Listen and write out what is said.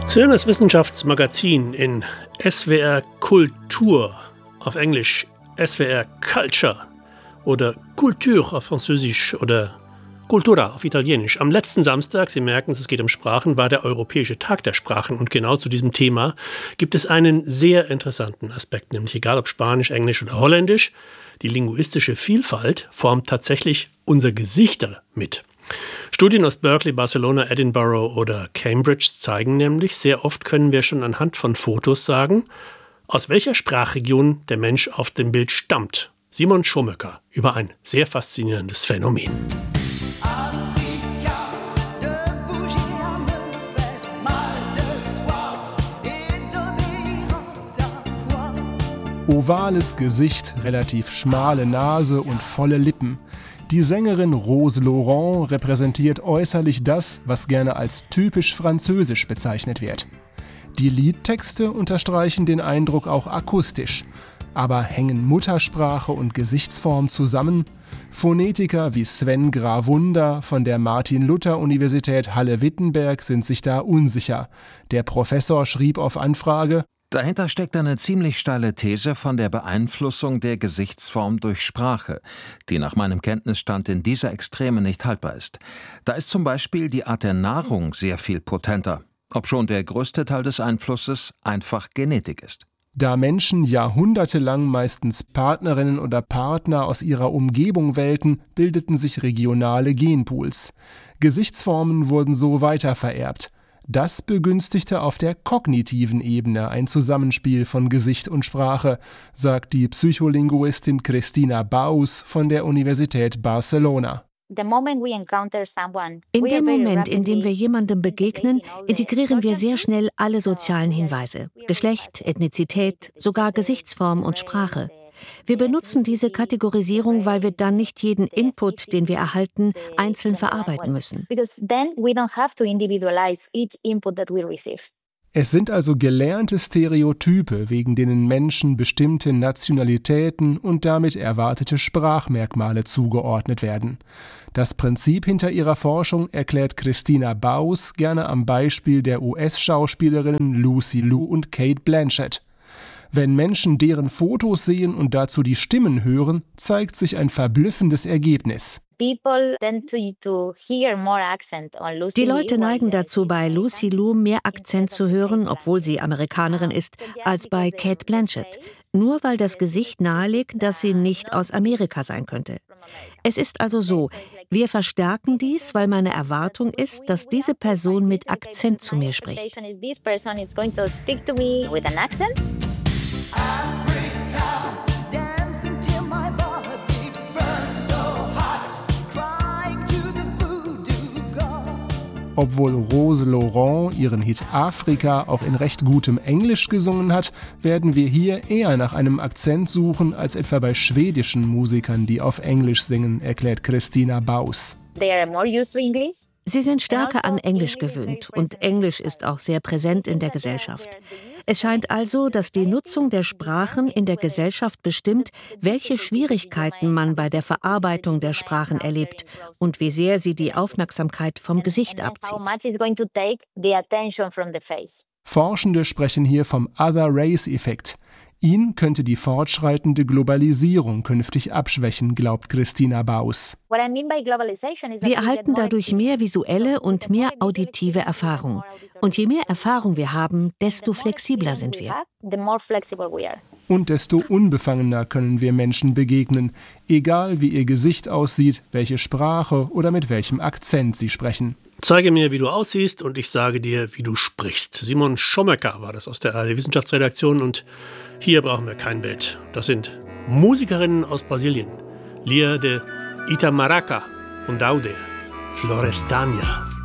Sie hören das Wissenschaftsmagazin in SWR Kultur, auf Englisch SWR Culture oder Culture auf Französisch oder Cultura auf Italienisch. Am letzten Samstag, Sie merken es, geht um Sprachen, war der Europäische Tag der Sprachen. Und genau zu diesem Thema gibt es einen sehr interessanten Aspekt, nämlich egal ob Spanisch, Englisch oder Holländisch, die linguistische Vielfalt formt tatsächlich unser Gesicht mit. Studien aus Berkeley, Barcelona, Edinburgh oder Cambridge zeigen nämlich, sehr oft können wir schon anhand von Fotos sagen, aus welcher Sprachregion der Mensch auf dem Bild stammt. Simon Schomecker über ein sehr faszinierendes Phänomen. Ovales Gesicht, relativ schmale Nase und volle Lippen. Die Sängerin Rose Laurent repräsentiert äußerlich das, was gerne als typisch französisch bezeichnet wird. Die Liedtexte unterstreichen den Eindruck auch akustisch. Aber hängen Muttersprache und Gesichtsform zusammen? Phonetiker wie Sven Gravunda von der Martin-Luther-Universität Halle-Wittenberg sind sich da unsicher. Der Professor schrieb auf Anfrage: Dahinter steckt eine ziemlich steile These von der Beeinflussung der Gesichtsform durch Sprache, die nach meinem Kenntnisstand in dieser Extreme nicht haltbar ist. Da ist zum Beispiel die Art der Nahrung sehr viel potenter, obschon der größte Teil des Einflusses einfach Genetik ist. Da Menschen jahrhundertelang meistens Partnerinnen oder Partner aus ihrer Umgebung wählten, bildeten sich regionale Genpools. Gesichtsformen wurden so weitervererbt. Das begünstigte auf der kognitiven Ebene ein Zusammenspiel von Gesicht und Sprache, sagt die Psycholinguistin Cristina Baus von der Universität Barcelona. In dem Moment, in dem wir jemandem begegnen, integrieren wir sehr schnell alle sozialen Hinweise: Geschlecht, Ethnizität, sogar Gesichtsform und Sprache. Wir benutzen diese Kategorisierung, weil wir dann nicht jeden Input, den wir erhalten, einzeln verarbeiten müssen. Es sind also gelernte Stereotype, wegen denen Menschen bestimmte Nationalitäten und damit erwartete Sprachmerkmale zugeordnet werden. Das Prinzip hinter ihrer Forschung erklärt Cristina Baus gerne am Beispiel der US-Schauspielerinnen Lucy Liu und Cate Blanchett. Wenn Menschen deren Fotos sehen und dazu die Stimmen hören, zeigt sich ein verblüffendes Ergebnis. Die Leute neigen dazu, bei Lucy Liu mehr Akzent zu hören, obwohl sie Amerikanerin ist, als bei Cate Blanchett. Nur weil das Gesicht nahelegt, dass sie nicht aus Amerika sein könnte. Es ist also so, wir verstärken dies, weil meine Erwartung ist, dass diese Person mit Akzent zu mir spricht. Obwohl Rose Laurent ihren Hit Afrika auch in recht gutem Englisch gesungen hat, werden wir hier eher nach einem Akzent suchen als etwa bei schwedischen Musikern, die auf Englisch singen, erklärt Cristina Baus. Sie sind stärker an Englisch gewöhnt und Englisch ist auch sehr präsent in der Gesellschaft. Es scheint also, dass die Nutzung der Sprachen in der Gesellschaft bestimmt, welche Schwierigkeiten man bei der Verarbeitung der Sprachen erlebt und wie sehr sie die Aufmerksamkeit vom Gesicht abzieht. Forschende sprechen hier vom Other-Race-Effekt. Ihn könnte die fortschreitende Globalisierung künftig abschwächen, glaubt Cristina Baus. Wir erhalten dadurch mehr visuelle und mehr auditive Erfahrung. Und je mehr Erfahrung wir haben, desto flexibler sind wir. Und desto unbefangener können wir Menschen begegnen, egal wie ihr Gesicht aussieht, welche Sprache oder mit welchem Akzent sie sprechen. Zeige mir, wie du aussiehst, und ich sage dir, wie du sprichst. Simon Schomecker war das aus der ARD-Wissenschaftsredaktion, und hier brauchen wir kein Bild. Das sind Musikerinnen aus Brasilien. Lia de Itamaraca und Daude, Florestania.